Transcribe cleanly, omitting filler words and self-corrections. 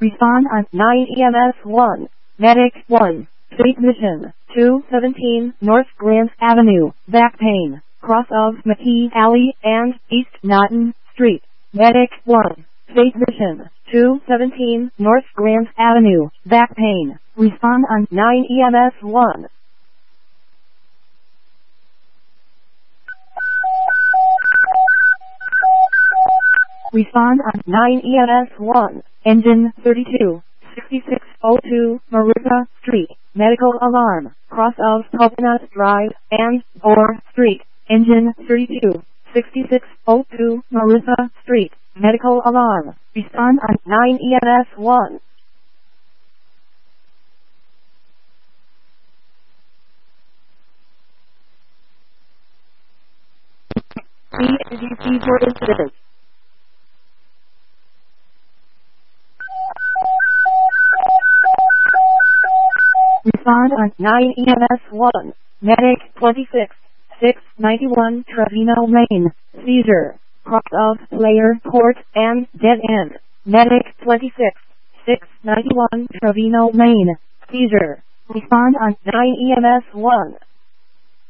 Respond on 9 EMS 1. Medic 1. State Mission 217 North Grant Avenue, back pain, cross of McKee Alley and East Naughton Street. Medic 1. State Mission 217 North Grant Avenue, back pain. Respond on 9 EMS 1. Respond on 9 EMS 1. Engine 32, 6602 Marissa Street. Medical alarm, cross of Coconut Drive and Gore Street. Engine 32, 6602 Marissa Street. Medical alarm. Respond on 9 EMS 1. CNDC for incident. Respond on 9 EMS 1. Medic 26, 691 Trevino Lane. Seizure. Cross of Player Court and Dead End. Medic 26, 691 Trevino Lane. Seizure. Respond on 9 EMS 1.